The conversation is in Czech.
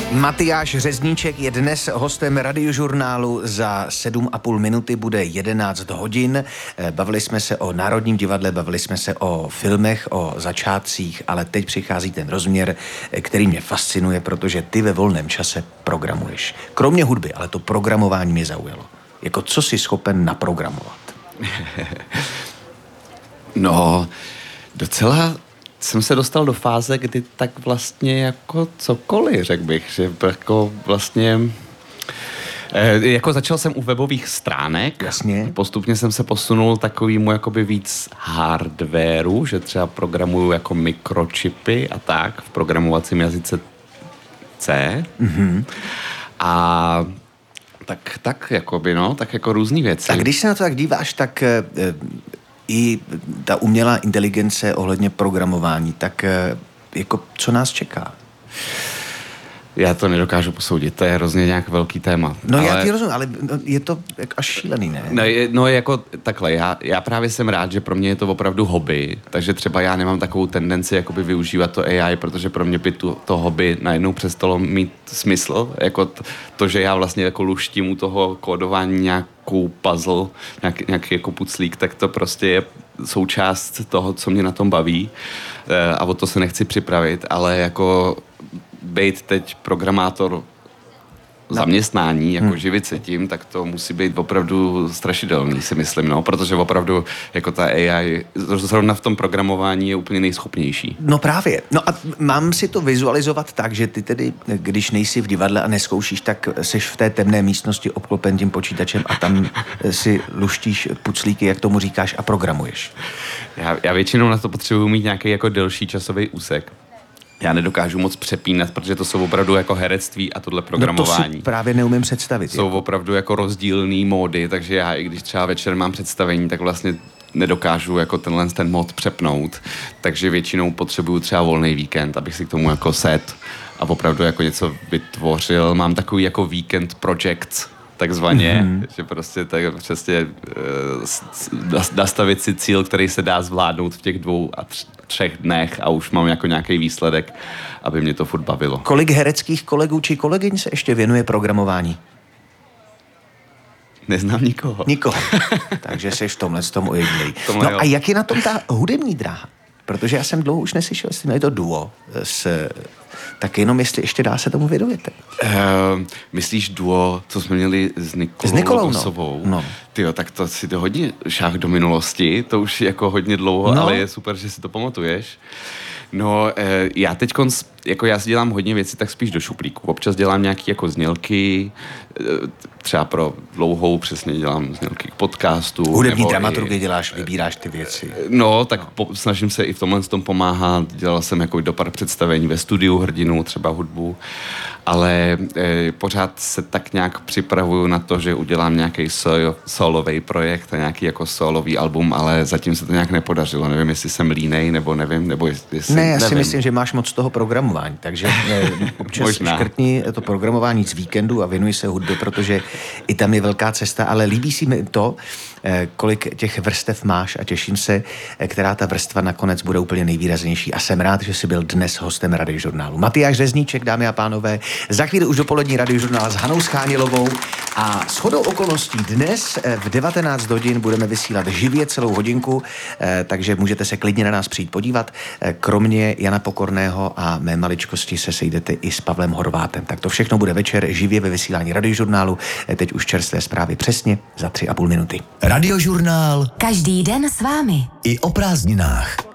Matyáš Řezníček je dnes hostem Radiožurnálu. Za 7,5 minuty bude 11 hodin. Bavili jsme se o Národním divadle, bavili jsme se o filmech, o začátcích, ale teď přichází ten rozměr, který mě fascinuje, protože ty ve volném čase programuješ. Kromě hudby, ale to programování mě zaujalo. Jako co jsi schopen naprogramovat? No, docela jsem se dostal do fáze, kdy tak vlastně jako cokoliv, řekl bych, že jako vlastně jako začal jsem u webových stránek. Jasně. Postupně jsem se posunul takovýmu jakoby víc hardwareu, že třeba programuju jako mikročipy a tak v programovacím jazyce C. Mm-hmm. A tak jakoby, no, tak jako různý věci. A když se na to tak díváš, tak i ta umělá inteligence ohledně programování, tak jako co nás čeká? Já to nedokážu posoudit, to je hrozně nějak velký téma. No ale já ti rozumím, ale je to až šílený, ne? No jako takhle, já právě jsem rád, že pro mě je to opravdu hobby, takže třeba já nemám takovou tendenci jakoby využívat to AI, protože pro mě by to hobby najednou přestalo mít smysl, jako to, že já vlastně jako luštím u toho kódování nějakou puzzle, nějaký jako puclík, tak to prostě je součást toho, co mě na tom baví a o to se nechci připravit, ale jako být teď programátor zaměstnání, jako živit se tím, tak to musí být opravdu strašidelný, si myslím, no, protože opravdu jako ta AI zrovna v tom programování je úplně nejschopnější. No právě. No a mám si to vizualizovat tak, že ty tedy, když nejsi v divadle a nezkoušíš, tak seš v té temné místnosti obklopen tím počítačem a tam si luštíš puclíky, jak tomu říkáš, a programuješ. Já většinou na to potřebuji mít nějaký jako delší časový úsek. Já nedokážu moc přepínat, protože to jsou opravdu jako herectví a tohle programování. No to si právě neumím představit. Jsou opravdu jako rozdílný módy, takže já, i když třeba večer mám představení, tak vlastně nedokážu jako ten mód přepnout. Takže většinou potřebuju třeba volný víkend, abych si k tomu jako set a opravdu jako něco vytvořil. Mám takový jako weekend project, takzvaně, že prostě tak přesně nastavit si cíl, který se dá zvládnout v těch 2 a 3 dnech a už mám jako nějaký výsledek, aby mě to furt bavilo. Kolik hereckých kolegů či kolegyň se ještě věnuje programování? Neznám nikoho. Nikoho. Takže jsi v tomhle ojedinělý. No a jak je na tom ta hudební dráha? Protože já jsem dlouho už neslyšel, jestli měli to duo tak jenom jestli ještě dá se tomu vědovět. Myslíš duo, co jsme měli s Nikolou Kosovou? No. Tyjo, tak to si to hodně šáh do minulosti, to už jako hodně dlouho, ale je super, že si to pamatuješ. No, já teďkon, jako já si dělám hodně věcí, tak spíš do šuplíku. Občas dělám nějaký jako znělky, třeba pro dlouhou přesně dělám znělky k podcastu. Hudební dramaturgy děláš, vybíráš ty věci. No, tak snažím se i v tomhle tom pomáhat. Dělal jsem jako do pár představení ve studiu Hrdinu, třeba hudbu, ale pořád se tak nějak připravuju na to, že udělám nějaký solový projekt a nějaký jako solový album, ale zatím se to nějak nepodařilo. Nevím, jestli jsem línej, nebo nevím, nebo jestli... Ne, já si myslím, že máš moc toho programování, takže občas škrtni to programování z víkendu a věnuj se hudbě, protože i tam je velká cesta, ale líbí si mi to, kolik těch vrstev máš a těším se, která ta vrstva nakonec bude úplně nejvýraznější a jsem rád, že jsi byl dnes hostem Radiožurnálu. Matyáš Řezníček, dámy a pánové, za chvíli už dopolední Radiožurnál s Hanou Schánilovou a shodou okolností dnes v 19 hodin budeme vysílat živě celou hodinku, takže můžete se klidně na nás přijít podívat. Kromě Jana Pokorného a mé maličkosti se sejdete i s Pavlem Horvátem. Tak to všechno bude večer živě ve vysílání Radiožurnálu. Teď už čerstvé zprávy přesně za 3,5 minuty. Radiožurnál. Každý den s vámi. I o prázdninách.